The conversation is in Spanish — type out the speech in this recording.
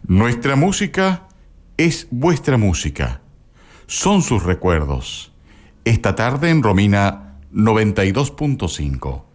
Nuestra música es vuestra música. Son sus recuerdos. Esta tarde en Romina 92.5.